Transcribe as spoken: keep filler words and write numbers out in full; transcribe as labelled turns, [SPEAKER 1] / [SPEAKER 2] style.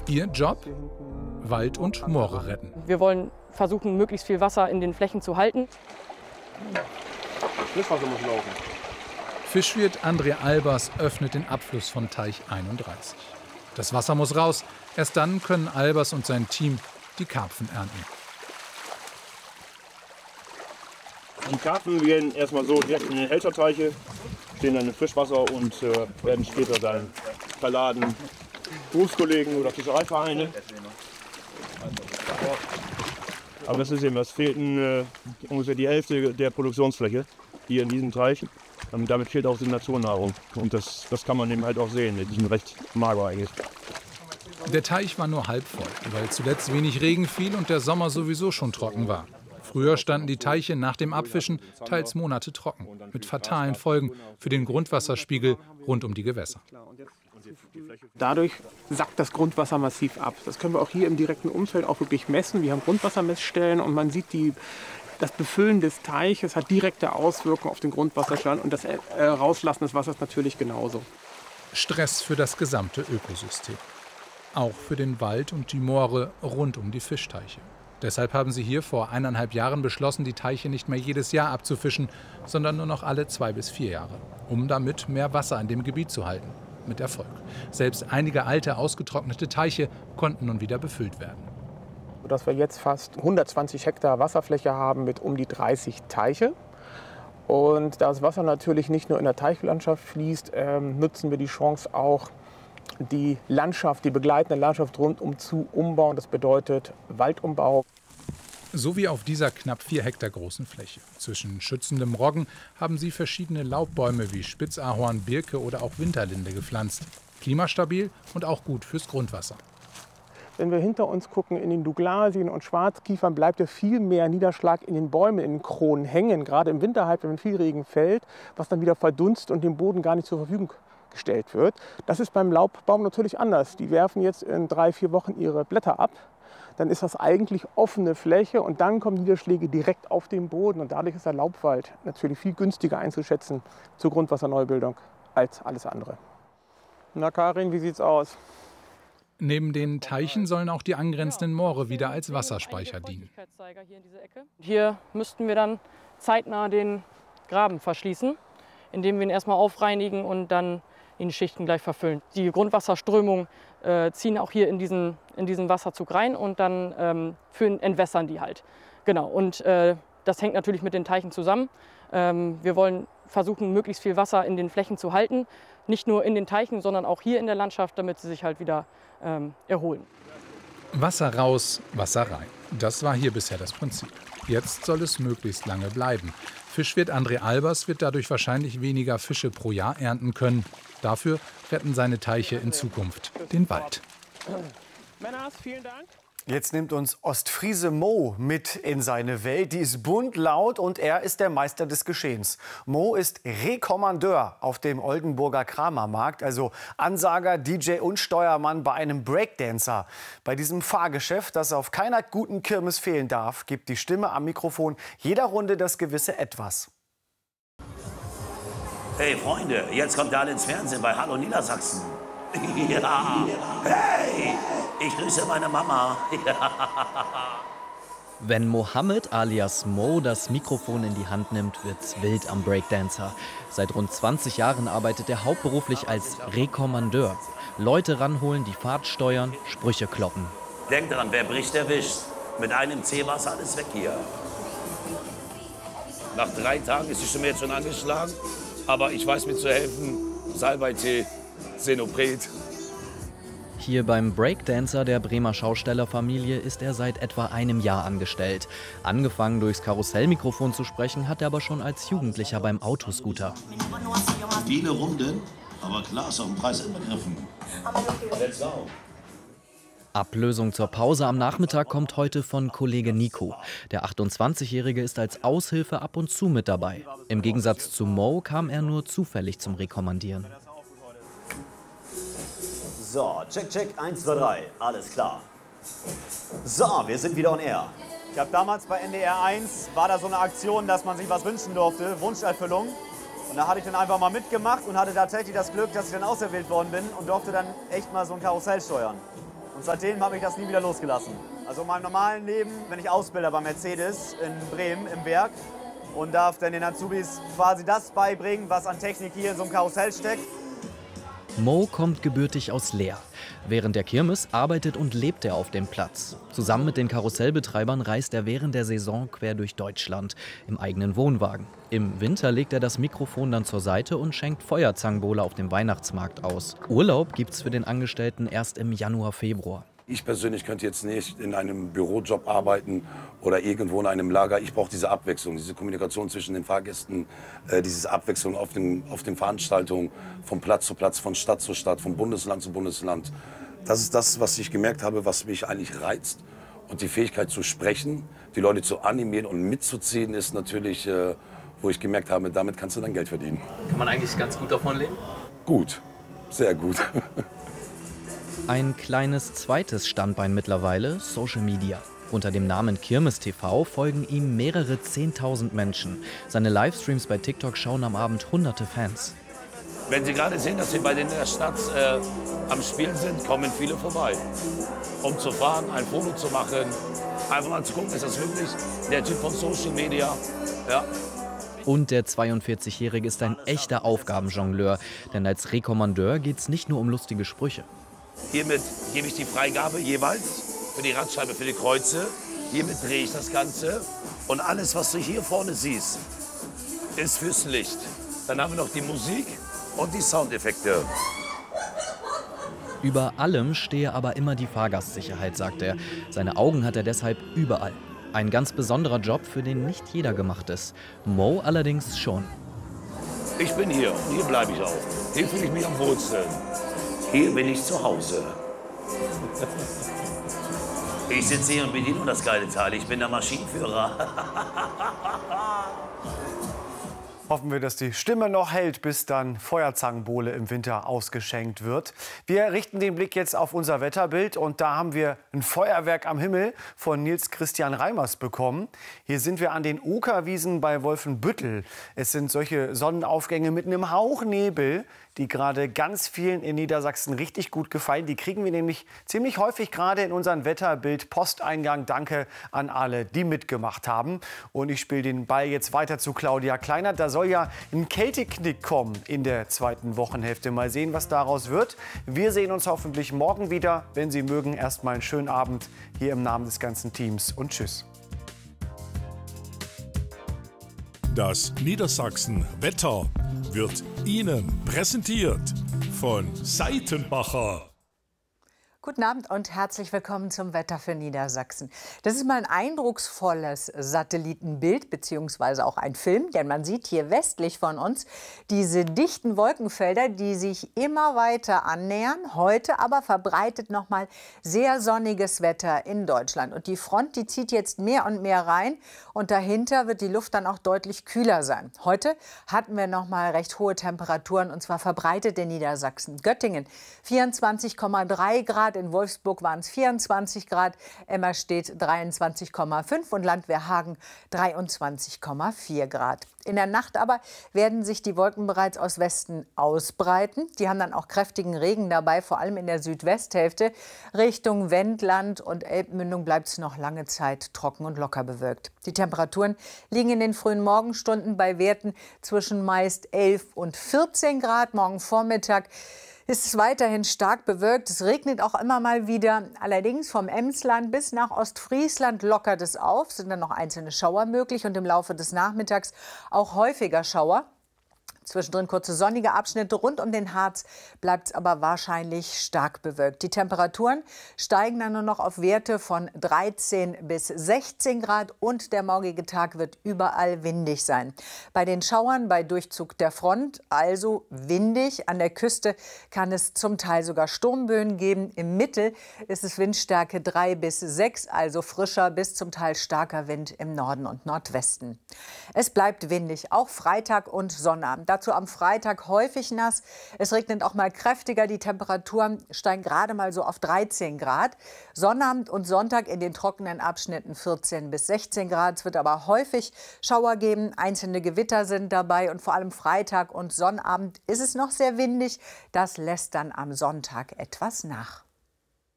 [SPEAKER 1] Ihr Job? Wald und Moore retten.
[SPEAKER 2] Wir wollen versuchen, möglichst viel Wasser in den Flächen zu halten.
[SPEAKER 3] Fischwasser muss laufen.
[SPEAKER 1] Fischwirt André Albers öffnet den Abfluss von Teich einunddreißig. Das Wasser muss raus. Erst dann können Albers und sein Team die Karpfen ernten.
[SPEAKER 3] Die Karpfen gehen erstmal so direkt in den Hälterteiche, stehen dann im Frischwasser und äh, werden später dann verladen. Berufskollegen oder Fischereivereine. Aber das ist eben, es fehlt äh, ungefähr die Hälfte der Produktionsfläche hier in diesem Teich. Und damit fehlt auch die Naturnahrung. Und das, das kann man eben halt auch sehen. Die sind recht mager eigentlich.
[SPEAKER 1] Der Teich war nur halb voll, weil zuletzt wenig Regen fiel und der Sommer sowieso schon trocken war. Früher standen die Teiche nach dem Abfischen teils Monate trocken, mit fatalen Folgen für den Grundwasserspiegel rund um die Gewässer.
[SPEAKER 4] Dadurch sackt das Grundwasser massiv ab. Das können wir auch hier im direkten Umfeld auch wirklich messen. Wir haben Grundwassermessstellen und man sieht, die, das Befüllen des Teiches hat direkte Auswirkungen auf den Grundwasserstand und das äh, Rauslassen des Wassers natürlich genauso.
[SPEAKER 1] Stress für das gesamte Ökosystem. Auch für den Wald und die Moore rund um die Fischteiche. Deshalb haben sie hier vor eineinhalb Jahren beschlossen, die Teiche nicht mehr jedes Jahr abzufischen, sondern nur noch alle zwei bis vier Jahre, um damit mehr Wasser in dem Gebiet zu halten. Mit Erfolg. Selbst einige alte, ausgetrocknete Teiche konnten nun wieder befüllt werden.
[SPEAKER 4] Dass wir jetzt fast hundertzwanzig Hektar Wasserfläche haben mit um die dreißig Teiche. Und da das Wasser natürlich nicht nur in der Teichlandschaft fließt, ähm, nutzen wir die Chance auch, die Landschaft, die begleitende Landschaft rundum zu umbauen. Das bedeutet Waldumbau.
[SPEAKER 1] So wie auf dieser knapp vier Hektar großen Fläche. Zwischen schützendem Roggen haben sie verschiedene Laubbäume wie Spitzahorn, Birke oder auch Winterlinde gepflanzt. Klimastabil und auch gut fürs Grundwasser.
[SPEAKER 4] Wenn wir hinter uns gucken, in den Douglasien und Schwarzkiefern bleibt ja viel mehr Niederschlag in den Bäumen, in den Kronen hängen. Gerade im Winterhalbjahr, wenn viel Regen fällt, was dann wieder verdunstet und dem Boden gar nicht zur Verfügung gestellt wird. Das ist beim Laubbaum natürlich anders. Die werfen jetzt in drei, vier Wochen ihre Blätter ab. Dann ist das eigentlich offene Fläche und dann kommen Niederschläge direkt auf den Boden. Und dadurch ist der Laubwald natürlich viel günstiger einzuschätzen zur Grundwasserneubildung als alles andere. Na Karin, wie sieht's aus?
[SPEAKER 1] Neben den Teichen sollen auch die angrenzenden Moore wieder als Wasserspeicher dienen.
[SPEAKER 2] Hier müssten wir dann zeitnah den Graben verschließen, indem wir ihn erstmal aufreinigen und dann in Schichten gleich verfüllen. Die Grundwasserströmungen äh, ziehen auch hier in diesen, in diesen Wasserzug rein und dann ähm, füllen, entwässern die halt. Genau, und äh, das hängt natürlich mit den Teichen zusammen. Ähm, wir wollen versuchen, möglichst viel Wasser in den Flächen zu halten. Nicht nur in den Teichen, sondern auch hier in der Landschaft, damit sie sich halt wieder ähm, erholen.
[SPEAKER 1] Wasser raus, Wasser rein. Das war hier bisher das Prinzip. Jetzt soll es möglichst lange bleiben. Fischwirt André Albers wird dadurch wahrscheinlich weniger Fische pro Jahr ernten können. Dafür retten seine Teiche in Zukunft den Wald.
[SPEAKER 4] Männers, vielen Dank.
[SPEAKER 5] Jetzt nimmt uns Ostfriese Mo mit in seine Welt. Die ist bunt, laut und er ist der Meister des Geschehens. Mo ist Rekommandeur auf dem Oldenburger Kramermarkt, also Ansager, D J und Steuermann bei einem Breakdancer. Bei diesem Fahrgeschäft, das auf keiner guten Kirmes fehlen darf, gibt die Stimme am Mikrofon jeder Runde das gewisse Etwas.
[SPEAKER 6] Hey Freunde, jetzt kommt ihr alle ins Fernsehen bei Hallo Niedersachsen. Ja, hey, ich grüße meine Mama.
[SPEAKER 7] Wenn Mohammed alias Mo das Mikrofon in die Hand nimmt, wird's wild am Breakdancer. Seit rund zwanzig Jahren arbeitet er hauptberuflich als Rekommandeur. Leute ranholen, die Fahrt steuern, Sprüche kloppen.
[SPEAKER 6] Denkt dran, wer bricht, der wischt. Mit einem C war alles weg hier. Nach drei Tagen ist die Stimme jetzt schon angeschlagen. Aber ich weiß mir zu helfen. Salbeitee, Senopret.
[SPEAKER 7] Hier beim Breakdancer der Bremer Schaustellerfamilie ist er seit etwa einem Jahr angestellt. Angefangen durchs Karussellmikrofon zu sprechen, hat er aber schon als Jugendlicher beim Autoscooter.
[SPEAKER 6] Viele Runden, aber klar ist auch ein Preis inbegriffen. Let's go.
[SPEAKER 7] Ablösung zur Pause am Nachmittag kommt heute von Kollege Nico. Der achtundzwanzigjährige ist als Aushilfe ab und zu mit dabei. Im Gegensatz zu Mo kam er nur zufällig zum Rekommandieren.
[SPEAKER 8] So, check, check, eins, zwei, drei, alles klar. So, wir sind wieder on air.
[SPEAKER 9] Ich habe damals bei N D R eins, war da so eine Aktion, dass man sich was wünschen durfte, Wunscherfüllung. Und da hatte ich dann einfach mal mitgemacht und hatte tatsächlich das Glück, dass ich dann auserwählt worden bin und durfte dann echt mal so ein Karussell steuern. Und seitdem habe ich das nie wieder losgelassen. Also in meinem normalen Leben bin ich Ausbilder bei Mercedes in Bremen im Werk und darf dann den Azubis quasi das beibringen, was an Technik hier in so einem Karussell steckt.
[SPEAKER 7] Mo kommt gebürtig aus Leer. Während der Kirmes arbeitet und lebt er auf dem Platz. Zusammen mit den Karussellbetreibern reist er während der Saison quer durch Deutschland im eigenen Wohnwagen. Im Winter legt er das Mikrofon dann zur Seite und schenkt Feuerzangenbowle auf dem Weihnachtsmarkt aus. Urlaub gibt's für den Angestellten erst im Januar, Februar.
[SPEAKER 6] Ich persönlich könnte jetzt nicht in einem Bürojob arbeiten oder irgendwo in einem Lager. Ich brauche diese Abwechslung, diese Kommunikation zwischen den Fahrgästen, äh, diese Abwechslung auf den, auf den Veranstaltungen, von Platz zu Platz, von Stadt zu Stadt, von Bundesland zu Bundesland. Das ist das, was ich gemerkt habe, was mich eigentlich reizt. Und die Fähigkeit zu sprechen, die Leute zu animieren und mitzuziehen, ist natürlich, äh, wo ich gemerkt habe, damit kannst du dann Geld verdienen.
[SPEAKER 7] Kann man eigentlich ganz gut davon leben?
[SPEAKER 6] Gut, sehr gut.
[SPEAKER 7] Ein kleines zweites Standbein mittlerweile, Social Media. Unter dem Namen Kirmes T V folgen ihm mehrere zehntausend Menschen. Seine Livestreams bei TikTok schauen am Abend hunderte Fans.
[SPEAKER 6] Wenn Sie gerade sehen, dass wir bei denen in der Stadt äh, am Spielen sind, kommen viele vorbei. Um zu fahren, ein Foto zu machen, einfach mal zu gucken, ist das wirklich der Typ von Social Media. Ja.
[SPEAKER 7] Und der zweiundvierzigjährige ist ein echter Aufgabenjongleur. Denn als Rekommandeur geht es nicht nur um lustige Sprüche.
[SPEAKER 6] Hiermit gebe ich die Freigabe jeweils für die Radscheibe, für die Kreuze. Hiermit drehe ich das Ganze. Und alles, was du hier vorne siehst, ist fürs Licht. Dann haben wir noch die Musik und die Soundeffekte.
[SPEAKER 7] Über allem stehe aber immer die Fahrgastsicherheit, sagt er. Seine Augen hat er deshalb überall. Ein ganz besonderer Job, für den nicht jeder gemacht ist. Mo allerdings schon.
[SPEAKER 6] Ich bin hier und hier bleibe ich auch. Hier fühle ich mich am wohlsten. Hier bin ich zu Hause. Ich sitze hier und bediene das geile Teil. Ich bin der Maschinenführer.
[SPEAKER 5] Hoffen wir, dass die Stimme noch hält, bis dann Feuerzangenbowle im Winter ausgeschenkt wird. Wir richten den Blick jetzt auf unser Wetterbild und da haben wir ein Feuerwerk am Himmel von Nils Christian Reimers bekommen. Hier sind wir an den Okerwiesen bei Wolfenbüttel. Es sind solche Sonnenaufgänge mit einem Hauch Nebel, die gerade ganz vielen in Niedersachsen richtig gut gefallen. Die kriegen wir nämlich ziemlich häufig gerade in unseren Wetterbild-Posteingang. Danke an alle, die mitgemacht haben. Und ich spiele den Ball jetzt weiter zu Claudia Kleinert. Da soll ja ein Kälteknick kommen in der zweiten Wochenhälfte. Mal sehen, was daraus wird. Wir sehen uns hoffentlich morgen wieder. Wenn Sie mögen, erst mal einen schönen Abend hier im Namen des ganzen Teams und tschüss.
[SPEAKER 10] Das Niedersachsen-Wetter wird Ihnen präsentiert von Seitenbacher.
[SPEAKER 11] Guten Abend und herzlich willkommen zum Wetter für Niedersachsen. Das ist mal ein eindrucksvolles Satellitenbild bzw. auch ein Film, denn man sieht hier westlich von uns diese dichten Wolkenfelder, die sich immer weiter annähern. Heute aber verbreitet noch mal sehr sonniges Wetter in Deutschland. Und die Front, die zieht jetzt mehr und mehr rein und dahinter wird die Luft dann auch deutlich kühler sein. Heute hatten wir noch mal recht hohe Temperaturen und zwar verbreitet in Niedersachsen. Göttingen vierundzwanzig Komma drei Grad. In Wolfsburg waren es vierundzwanzig Grad, Emmerstedt dreiundzwanzig Komma fünf und Landwehrhagen dreiundzwanzig Komma vier Grad. In der Nacht aber werden sich die Wolken bereits aus Westen ausbreiten. Die haben dann auch kräftigen Regen dabei, vor allem in der Südwesthälfte. Richtung Wendland und Elbmündung bleibt es noch lange Zeit trocken und locker bewölkt. Die Temperaturen liegen in den frühen Morgenstunden bei Werten zwischen meist elf und vierzehn Grad. Morgen Vormittag ist es weiterhin stark bewölkt. Es regnet auch immer mal wieder. Allerdings vom Emsland bis nach Ostfriesland lockert es auf. Sind dann noch einzelne Schauer möglich und im Laufe des Nachmittags auch häufiger Schauer. Zwischendrin kurze sonnige Abschnitte. Rund um den Harz bleibt es aber wahrscheinlich stark bewölkt. Die Temperaturen steigen dann nur noch auf Werte von dreizehn bis sechzehn Grad und der morgige Tag wird überall windig sein. Bei den Schauern bei Durchzug der Front, also windig. An der Küste kann es zum Teil sogar Sturmböen geben. Im Mittel ist es Windstärke drei bis sechs, also frischer bis zum Teil starker Wind im Norden und Nordwesten. Es bleibt windig, auch Freitag und Sonnabend. Dazu am Freitag häufig nass. Es regnet auch mal kräftiger. Die Temperaturen steigen gerade mal so auf dreizehn Grad. Sonnabend und Sonntag in den trockenen Abschnitten vierzehn bis sechzehn Grad. Es wird aber häufig Schauer geben. Einzelne Gewitter sind dabei. Und vor allem Freitag und Sonnabend ist es noch sehr windig. Das lässt dann am Sonntag etwas nach.